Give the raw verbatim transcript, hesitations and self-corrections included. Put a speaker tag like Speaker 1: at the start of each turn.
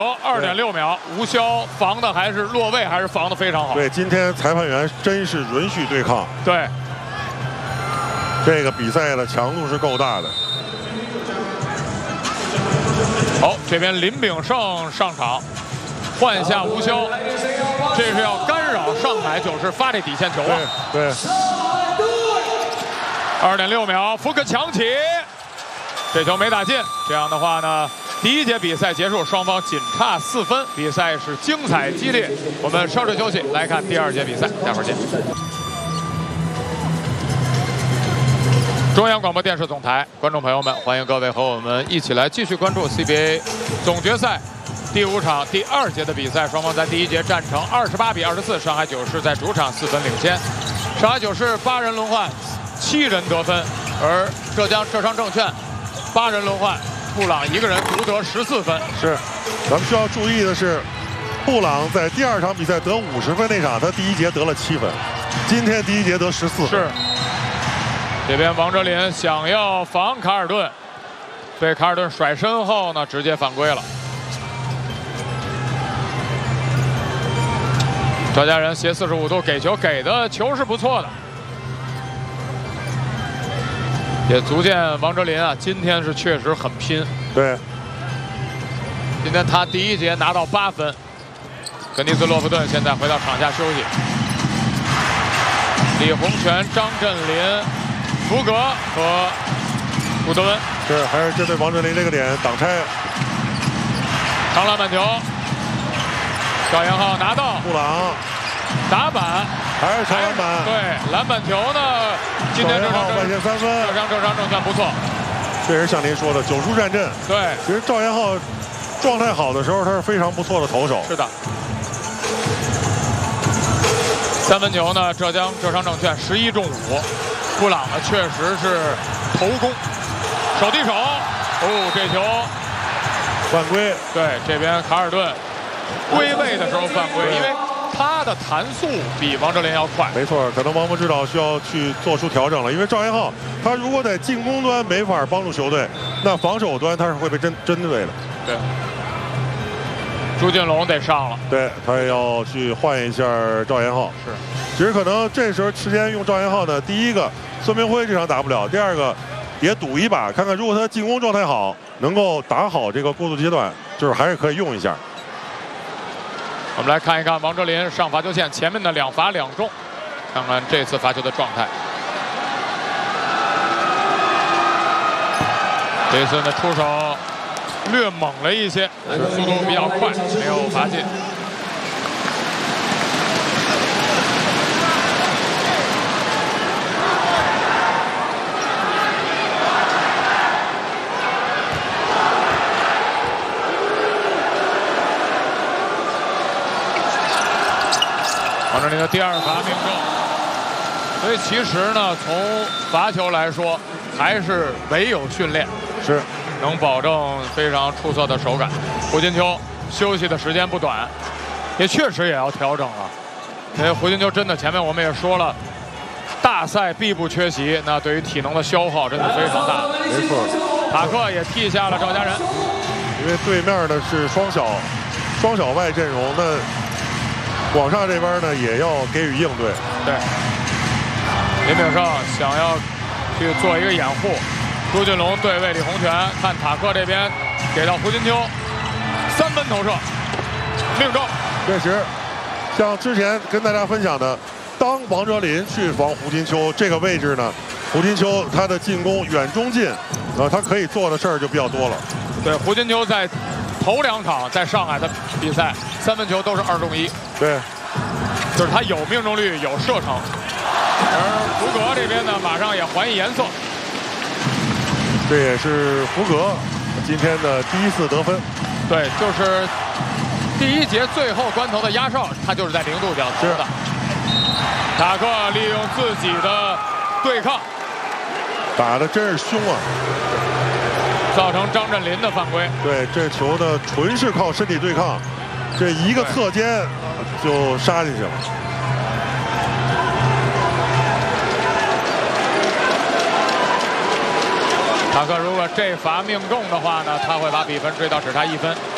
Speaker 1: 二点六秒，吴潇防的还是落位，还是防的非常好。
Speaker 2: 对，今天裁判员真是允许对抗。
Speaker 1: 对，
Speaker 2: 这个比赛的强度是够大的。
Speaker 1: 好，这边林炳胜上场，换下吴潇，这是要干扰上海九世发这底线球啊。
Speaker 2: 对。
Speaker 1: 二点六秒，福克抢起，这球没打进。这样的话呢？ 第一节比赛结束，双方仅差四分，比赛是精彩激烈。我们稍事休息，来看第二节比赛，待会儿见。中央广播电视总台，观众朋友们，欢迎各位和我们一起来继续关注 C B A 总决赛第五场第二节的比赛。双方在第一节战成二十八比二十四，上海九世在主场四分领先。上海九世八人轮换，七人得分，而浙江浙商证券八人轮换。 布朗一个人独得十四分，
Speaker 2: 是。咱们需要注意的是，布朗在第二场比赛得五十分那场，他第一节得了七分，今天第一节得十四分。
Speaker 1: 是。这边王哲林想要防卡尔顿，被卡尔顿甩身后呢，直接犯规了。赵家人斜四十五度给球，给的球是不错的。 也足见王哲林啊，今天是确实很拼。
Speaker 2: 对，
Speaker 1: 今天他第一节拿到八分。格尼斯洛夫顿现在回到场下休息。李洪权、张镇麟、福格和古德温
Speaker 2: 是还是针对王哲林这个点挡拆。
Speaker 1: 长篮板球，赵延浩拿到，
Speaker 2: 布朗
Speaker 1: 打板。
Speaker 2: 还是长篮板，
Speaker 1: 对篮板球呢？今天
Speaker 2: 赵延浩外线三分，
Speaker 1: 浙江浙商证券不错。
Speaker 2: 确实像您说的，九叔战阵。
Speaker 1: 对，
Speaker 2: 其实赵延浩状态好的时候，他是非常不错的投手。
Speaker 1: 是的。三分球呢？浙江浙商证券十一中五，布朗呢确实是头攻，手递手。哦，这球
Speaker 2: 犯规。
Speaker 1: 对，这边卡尔顿归位的时候犯规，因为。 他的弹速比王哲林要快，
Speaker 2: 没错，可能王博指导需要去做出调整了。因为赵延浩，他如果在进攻端没法帮助球队，那防守端他是会被针针对的。
Speaker 1: 对，朱俊龙得上了，
Speaker 2: 对他也要去换一下赵延浩。
Speaker 1: 是，
Speaker 2: 其实可能这时候时间用赵延浩呢，第一个孙明辉这场打不了，第二个也赌一把，看看如果他进攻状态好，能够打好这个过渡阶段，就是还是可以用一下。
Speaker 1: 我们来看一看王哲林上罚球线前面的两罚两中，看看这次罚球的状态。这次的出手略猛了一些，速度比较快，没有罚进。王哲林的第二罚命中，所以其实呢，从罚球来说，还是唯有训练
Speaker 2: 是
Speaker 1: 能保证非常出色的手感。胡金秋休息的时间不短，也确实也要调整了，因为胡金秋真的前面我们也说了，大赛必不缺席，那对于体能的消耗真的非常大。
Speaker 2: 没错，
Speaker 1: 塔克也替下了赵家人，
Speaker 2: 因为对面的是双小双小外阵容的。 广厦这边呢也要给予应对。
Speaker 1: 对，林炳胜想要去做一个掩护，朱俊龙对位李洪权，看塔克这边给到胡金秋，三分投射，命中。
Speaker 2: 确实，像之前跟大家分享的，当王哲林去防胡金秋这个位置呢，胡金秋他的进攻远中近，呃，他可以做的事儿就比较多了。
Speaker 1: 对，胡金秋在头两场在上海的比赛，三分球都是二中一。
Speaker 2: 对，
Speaker 1: 就是他有命中率，有射程。而福格这边呢，马上也还以颜色。
Speaker 2: 这也是福格今天的第一次得分。
Speaker 1: 对，就是第一节最后关头的压哨，他就是在零度角投的。塔克利用自己的对抗，
Speaker 2: 打的真是凶啊！
Speaker 1: 造成张镇麟的犯规。
Speaker 2: 对，这球呢纯是靠身体对抗，这一个侧肩。 就杀进去了。
Speaker 1: 塔克如果这罚命中的话呢，他会把比分追到只差一分。